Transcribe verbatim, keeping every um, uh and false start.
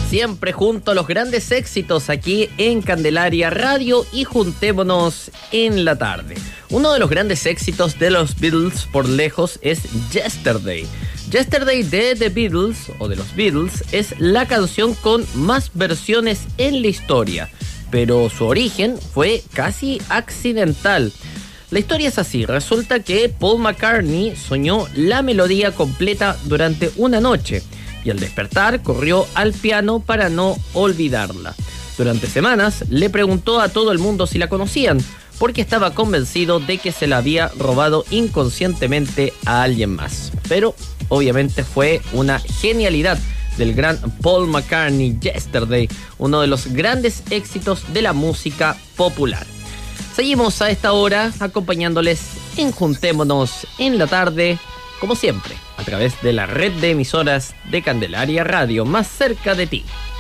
siempre junto a los grandes éxitos aquí en Candelaria Radio y juntémonos en la tarde. Uno de los grandes éxitos de los Beatles por lejos es Yesterday. Yesterday de The Beatles o de los Beatles es la canción con más versiones en la historia, pero su origen fue casi accidental. La historia es así, resulta que Paul McCartney soñó la melodía completa durante una noche y al despertar corrió al piano para no olvidarla. Durante semanas le preguntó a todo el mundo si la conocían, porque estaba convencido de que se la había robado inconscientemente a alguien más. Pero obviamente fue una genialidad del gran Paul McCartney. Yesterday, uno de los grandes éxitos de la música popular. Seguimos a esta hora acompañándoles en Juntémonos en la tarde, como siempre, a través de la red de emisoras de Candelaria Radio, más cerca de ti.